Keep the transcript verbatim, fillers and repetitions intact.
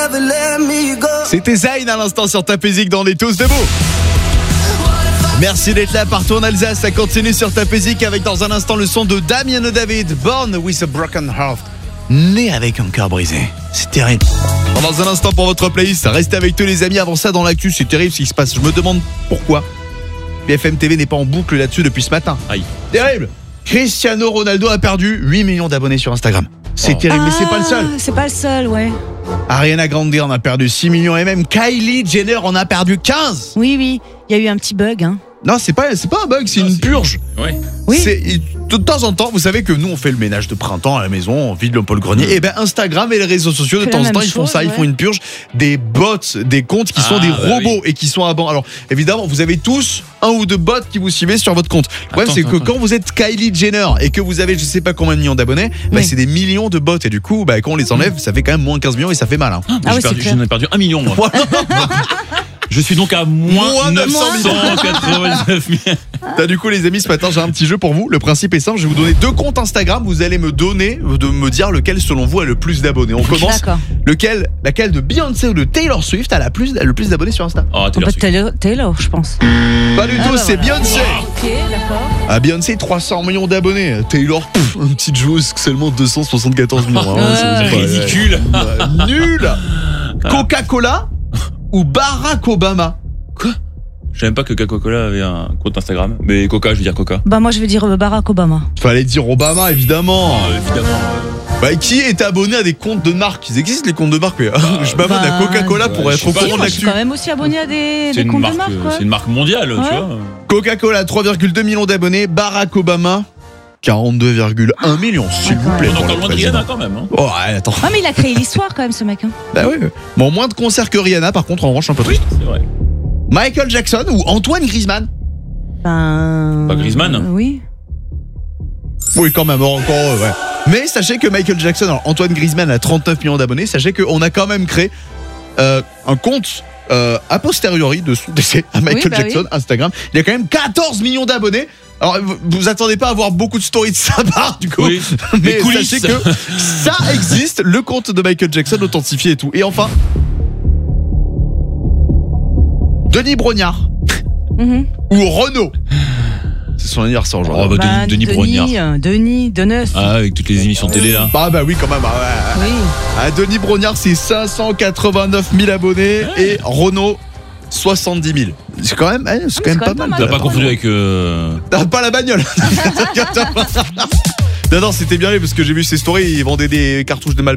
C'était Zayn à l'instant sur Tapézik dans les Tous Debout. Merci d'être là partout en Alsace. Ça continue sur Tapézik avec dans un instant le son de Damien David, Born with a Broken Heart. Né avec un cœur brisé. C'est terrible. Dans un instant pour votre playlist, restez avec tous les amis. Avant ça, dans l'actu, c'est terrible ce qui se passe. Je me demande pourquoi B F M T V n'est pas en boucle là-dessus depuis ce matin. Aïe. Terrible. Cristiano Ronaldo a perdu huit millions d'abonnés sur Instagram. C'est oh. terrible, ah, mais c'est pas le seul. C'est pas le seul, ouais. Ariana Grande en a perdu six millions et même Kylie Jenner en a perdu quinze. Oui, oui, il y a eu un petit bug, hein. Non, c'est pas, c'est pas un bug, c'est non, une c'est purge. Ouais. Oui. C'est, de temps en temps, vous savez que nous, on fait le ménage de printemps à la maison, on vide le Paul Grenier. Mmh. Et ben Instagram et les réseaux sociaux, de temps en temps, ils font ça, ouais. Ils font une purge des bots, des comptes qui ah, sont des bah robots oui. et qui sont à banc. Alors, évidemment, vous avez tous un ou deux bots qui vous suivez sur votre compte. Le problème, attends, c'est que attends. quand vous êtes Kylie Jenner et que vous avez je sais pas combien de millions d'abonnés, oui. bah, c'est des millions de bots. Et du coup, bah, quand on les enlève, ça fait quand même moins quinze millions et ça fait mal. Hein. Ah, ah, oui, perdu, j'en ai perdu un million, moi. Je suis donc à moins neuf cent quatre-vingt-dix-neuf mille. T'as du coup les amis, ce matin j'ai un petit jeu pour vous. Le principe est simple, je vais vous donner deux comptes Instagram. Vous allez me donner, de me dire lequel selon vous a le plus d'abonnés. On commence. D'accord. Lequel, laquelle de Beyoncé ou de Taylor Swift a la plus, a le plus d'abonnés sur Insta? Oh, Taylor, Taylor, Taylor, je pense. Pas du ah, tout, bah, c'est voilà. Beyoncé. Ok, d'accord. À Beyoncé, trois cents millions d'abonnés. Taylor, pff, un petit joueuse, seulement deux cent soixante-quatorze millions. Hein, c'est, c'est ridicule. Bah, nul. Coca-Cola ou Barack Obama? Quoi? Je savais même pas que Coca-Cola avait un compte Instagram. Mais Coca, je veux dire Coca. Bah moi je vais dire Barack Obama. Fallait dire Obama, évidemment. Ah, évidemment. Bah qui est abonné à des comptes de marque? Ils existent les comptes de marque, mais bah, je m'abonne bah, à Coca-Cola ouais, pour être au courant de l'actu. Je suis quand même aussi abonné à des, des comptes marque, de marque. Quoi. C'est une marque mondiale, ouais. Tu vois. Coca-Cola, trois virgule deux millions d'abonnés. Barack Obama, quarante-deux virgule un millions, s'il vous plaît. On est encore loin de Rihanna quand même. Hein. Oh, ouais, attends. Ah mais il a créé l'histoire quand même ce mec. Hein. Bah oui. Bon, moins de concerts que Rihanna, par contre, en revanche, un peu triste. Oui, c'est vrai. Michael Jackson ou Antoine Griezmann? Ben... Pas Griezmann? Euh, oui. Oui, quand même, encore, euh, ouais. Mais sachez que Michael Jackson, alors Antoine Griezmann a trente-neuf millions d'abonnés, sachez qu'on a quand même créé euh, un compte euh, a posteriori de son décès à Michael oui, bah Jackson, oui. Instagram. Il a quand même quatorze millions d'abonnés. Alors, vous, vous attendez pas à avoir beaucoup de stories de sa part, du coup. Oui, mais sachez que ça existe, le compte de Michael Jackson authentifié et tout. Et enfin... Denis Brognard mm-hmm. ou Renaud. C'est son anniversaire aujourd'hui. Oh, bah, bah, Denis, Denis Brognard. Denis, Denis, Denis. Ah, avec toutes les émissions télé là. Ah bah oui quand même. Ah, ouais. Oui. Ah, Denis Brognard c'est cinq cent quatre-vingt-neuf mille abonnés ouais. et Renaud soixante-dix mille. C'est quand même, c'est quand, même quand même pas mal. T'as pas confondu avec euh... T'as pas la bagnole. Non non c'était bien parce que j'ai vu ses stories, ils vendaient des cartouches de mal.